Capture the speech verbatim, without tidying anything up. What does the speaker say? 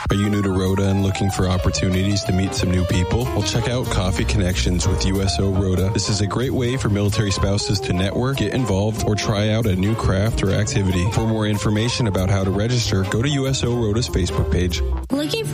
Are you new to Rhoda and looking for opportunities to meet some new people? Well, check out Coffee Connections with U S O Rhoda. This is a great way for military spouses to network, get involved, or try out a new craft or activity. For more information about how to register, go to U S O Rhoda's Facebook page. Looking for